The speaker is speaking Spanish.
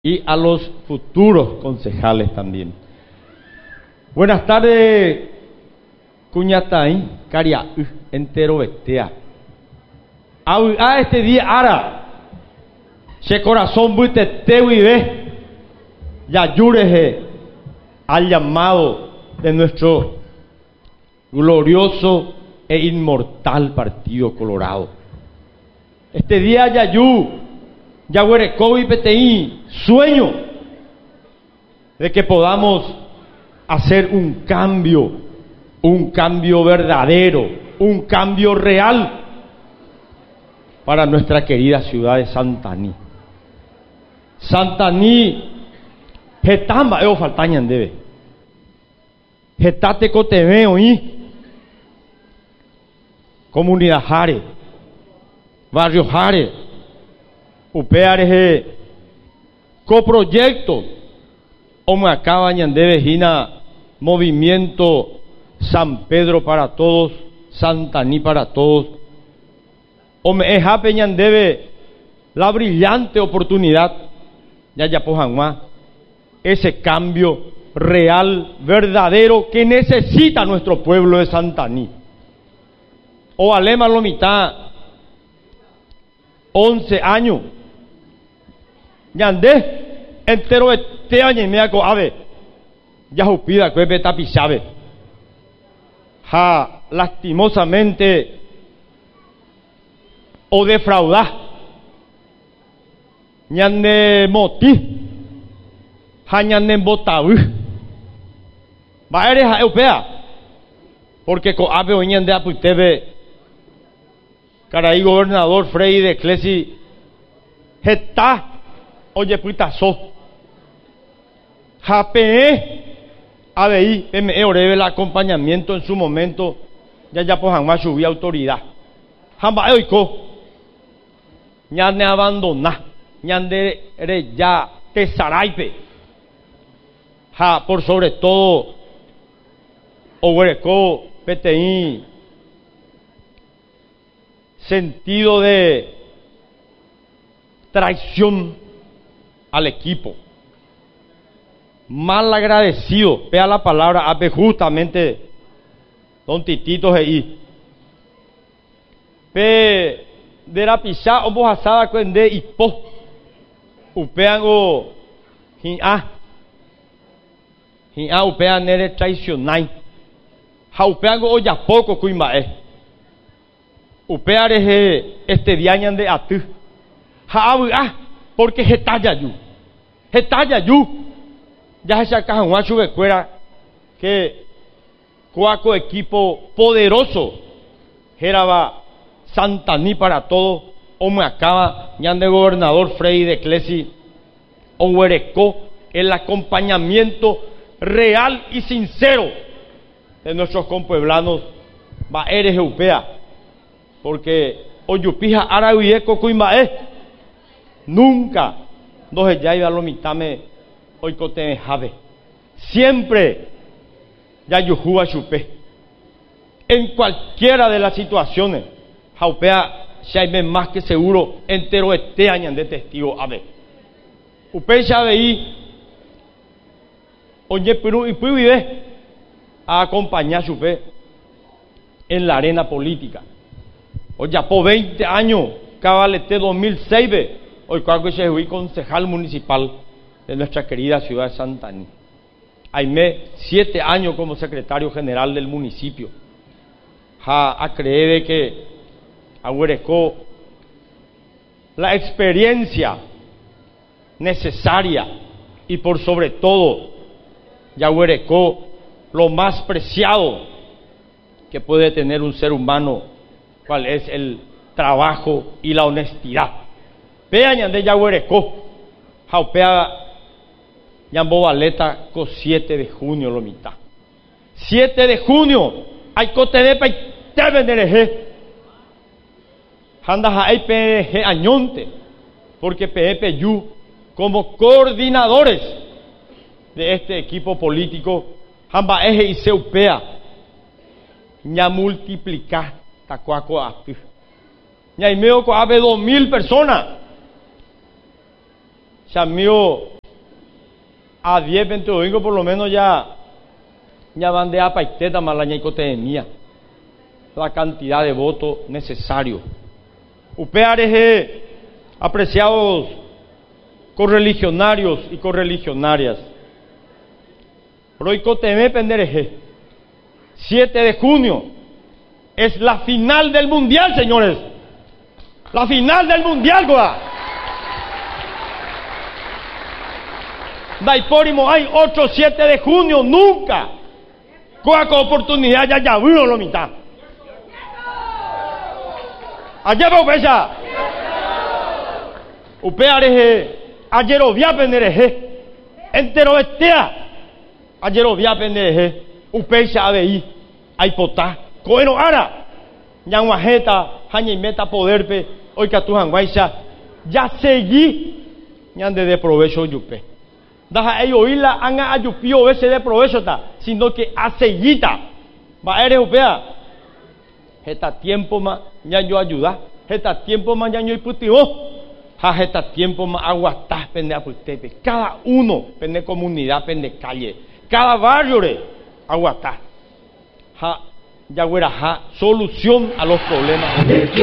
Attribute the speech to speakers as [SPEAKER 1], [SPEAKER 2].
[SPEAKER 1] y a los futuros concejales también. Buenas tardes, Cuñatay, Caria, entero Betea. A este día, Ara, che corazón buiteteo y ve, ya yureje al llamado de nuestro glorioso e inmortal Partido Colorado. Este día, Yayu, Yaguerecó y PTI, sueño de que podamos hacer un cambio verdadero, un cambio real para nuestra querida ciudad de Santaní. Santaní, Getamba, faltañan debe. Getate Coteveo y Comunidad Jare, Barrio Jare, Upeareje, coproyecto, o me acaba ñandebe Gina, Movimiento San Pedro para todos, Santaní para todos, o me ejape ñandebe la brillante oportunidad, ya pojanma, ese cambio real, verdadero que necesita nuestro pueblo de Santaní. O alema lo mitad, 11 años, ñandé entero este año y me hago ave, ya jupida que tapizabe, ja lastimosamente o defraudar, ñande moti, ja ñande botabu, va eres a europea, porque co ave o ñande aputebe, caray gobernador Frei de Clesi, jeta, oye putazo, jape, ABI, PME oreve el acompañamiento en su momento, ya pues jamás subí autoridad. Jamás oico, ñande abandona, ñande ya tesaraipe, ja por sobre todo, oguereco, PTI, sentido de traición al equipo, mal agradecido, vea la palabra, ape justamente don Titito Gei, pe de la pisá o bojasada cuende y po, upeango upean nere traicionai, ja upeango oya poco cuimae, upeareje este diañan de atu, ja porque getaya yu, ya se acaja un guacho becuera que cuaco equipo poderoso, geraba Santaní para todo, o me acaba ñande gobernador Frei de Clesi, o huerecó el acompañamiento real y sincero de nuestros compueblanos, va eres upea, porque oyupija arahuieco cuimae, nunca dos ya iba a lo mitame hoy cote jave, siempre ya yujuba chupe, en cualquiera de las situaciones, jaupea si hay más que seguro entero este año de testigo ave, upe ya veí, oye pero y pues vive a acompañar chupe en la arena política. Oye, por 20 años, cabalete 2006, hoy creo que se fue concejal municipal de nuestra querida ciudad de Santaní. Aime 7 años como secretario general del municipio. A creer que agüerecó la experiencia necesaria y por sobre todo, ya agüerecó lo más preciado que puede tener un ser humano, cuál es el trabajo y la honestidad. Vean de Yaguerecó, jaupea Yambo Valeta con 7 de junio lo mitad. 7 de junio, hay cotenepa y te vendereje. Handa hay PG añonte, porque PEPU como coordinadores de este equipo político, Hamba eje y seupea, ya multiplicar tacuaco api. Ya y meo co ave 2000 personas. Ya mío a 10, 20 domingo por lo menos ya van de apaiteta más la ñaicotemía, la cantidad de votos necesarios. Upeareje, apreciados correligionarios y correligionarias, Roicoteme pendereje, 7 de junio, es la final del mundial, señores. La final del mundial, goa. Daipórimo, hay otro 7 de junio, nunca. Goa con oportunidad ya vino lo mitad. Allá va upesa. Upeareje, ayer obvia pendereje, entero estea. Ayer obvia pendereje, upesa abei, aipotá, coero ara, ñanguajeta, jañimeta poderpe, hoy que tu janguaisa, ya seguí, ñande de provecho yupe. Daja ello oíla, anga ayupio ese de provecho ta, sino que a seguita, va eres upea, esta tiempo más, ya yo ayuda, esta tiempo más, ya yo putio. Ja, esta tiempo más aguatás, pende aputepe, cada uno, pende comunidad, pende calle, cada barrio, aguatá. Ja, ya güera, ja, solución a los problemas.